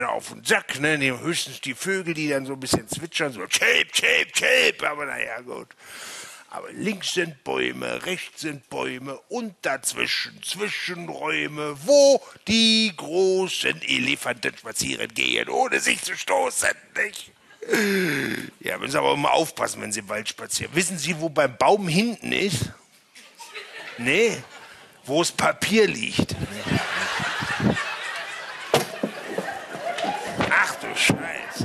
auf den Sack, ne? Höchstens die Vögel, die dann so ein bisschen zwitschern, so chirp, chirp, chirp, aber naja, gut. Aber links sind Bäume, rechts sind Bäume und dazwischen Zwischenräume, wo die großen Elefanten spazieren gehen, ohne sich zu stoßen, nicht? Ja, müssen aber immer aufpassen, wenn sie im Wald spazieren. Wissen Sie, wo beim Baum hinten ist? Nee, wo das Papier liegt. Ach du Scheiße.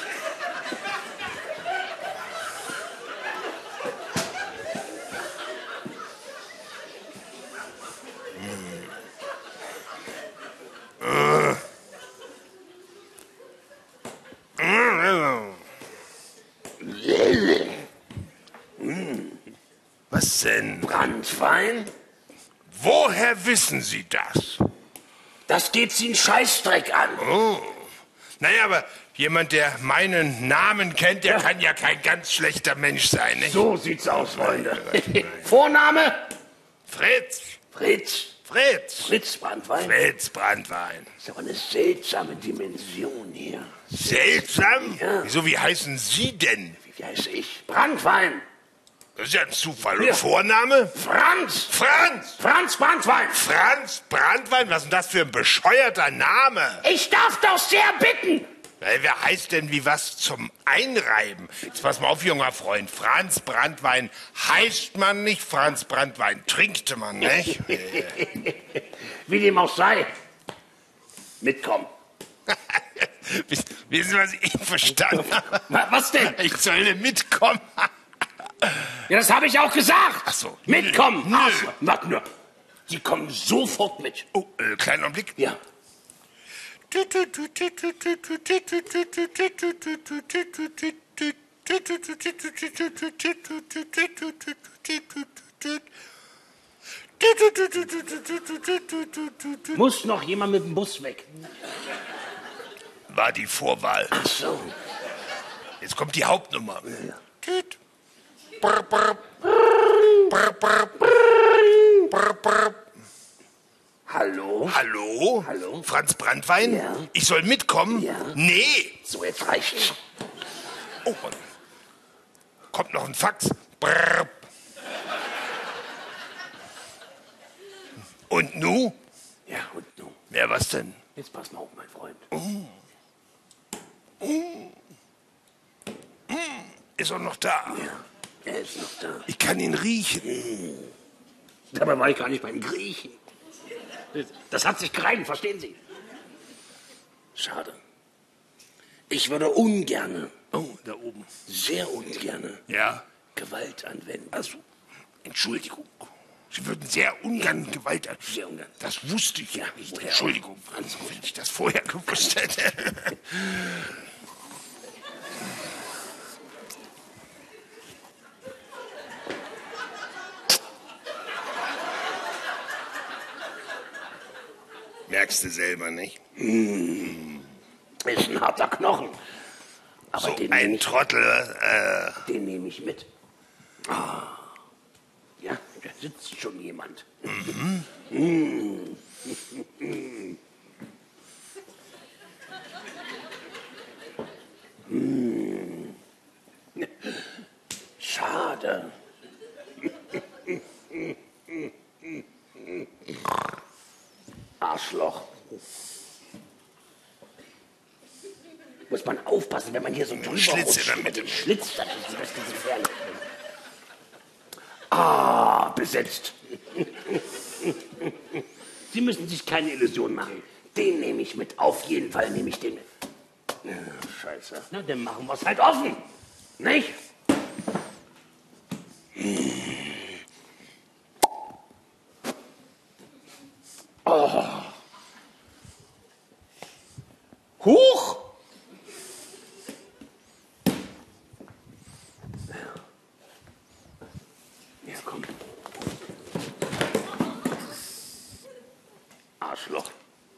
Was denn? Branntwein? Woher wissen Sie das? Das geht Sie einen Scheißdreck an. Oh. Naja, aber jemand, der meinen Namen kennt, der kann ja kein ganz schlechter Mensch sein, nicht? So sieht's aus, Freunde. Vorname? Fritz. Fritz. Fritz. Fritz Branntwein. Fritz Branntwein. Das ist aber eine seltsame Dimension hier. Seltsam? Ja. Wieso, wie heißen Sie denn? Wie heiße ich? Branntwein. Das ist ja ein Zufall. Ja. Und Vorname? Franz. Franz. Franz Branntwein. Franz Branntwein? Was ist denn das für ein bescheuerter Name? Ich darf doch sehr bitten. Wer heißt denn wie was zum Einreiben? Jetzt pass mal auf, junger Freund. Franz Branntwein heißt man nicht, Franz Branntwein trinkt man, nicht? Wie dem auch sei. Mitkommen. Wissen Sie, was ich eben verstanden habe? Was denn? Ich soll mitkommen. Ja, das habe ich auch gesagt. Ach so. Mitkommen. Nö. Arschloch. Warte nur. Sie kommen sofort mit. Oh, kleinen Augenblick. Ja. Muss noch jemand mit dem Bus weg? War die Vorwahl. Ach so. Jetzt kommt die Hauptnummer. Ja. Tüt. Brr, brr. Brr, brr. Brr, brr. Hallo? Hallo? Hallo? Franz Branntwein? Ja. Ich soll mitkommen? Ja. Nee. So, jetzt reicht's. Oh, kommt noch ein Fax. Brr. Und nu? Ja, und nun? Ja, was denn? Jetzt pass mal auf, mein Freund. Ist er noch da? Ja, er ist noch da. Ich kann ihn riechen. Dabei war ich gar nicht beim Griechen. Das hat sich gereimt, verstehen Sie? Schade. Ich würde ungerne, Oh, da oben. sehr ungerne, Ja. Gewalt anwenden. Also, Entschuldigung. Sie würden sehr ungern Gewalt an. Sehr ungern. Das wusste ich ja Ja, nicht. woher Entschuldigung, Franz, wenn ich das vorher gewusst hätte. Merkst du selber, nicht? Ist ein harter Knochen. Aber So den ein nehme ich, Trottel. den nehme ich mit. Ah. Ja, da sitzt schon jemand. Schade. Arschloch. Muss man aufpassen, wenn man hier so drüber Schlitz in rutscht. der Mitte. Schlitz, das ist gefährlich. Ah, besetzt. Sie müssen sich keine Illusion machen. Den nehme ich mit. Auf jeden Fall nehme ich den mit. Ja, scheiße. Na, dann machen wir es halt offen. Nicht? Oh. Huch! Ja, komm. Arschloch.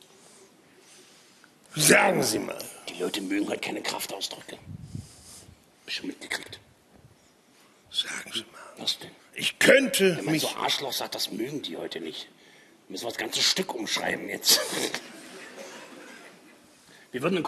Sagen Sie mal. Die Leute mögen heute keine Kraftausdrücke. Hab ich schon mitgekriegt. Sagen Sie mal. Was denn? Ich könnte Wenn man mich... so Arschloch sagt, das mögen die heute nicht. Müssen wir das ganze Stück umschreiben jetzt. Wir würden